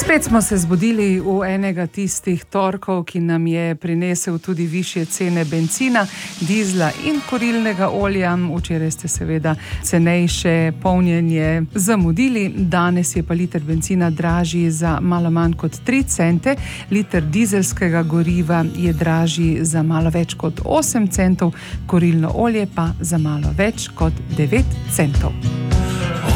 Spet smo se zbudili v enega tistih torkov, ki nam je prinesel tudi višje cene bencina, dizla in kurilnega olja. Včeraj ste seveda cenejše polnjenje zamudili, danes je pa liter bencina dražji za malo manj kot 3 cente, liter dizelskega goriva je dražji za malo več kot 8 centov, kurilno olje pa za malo več kot 9 centov.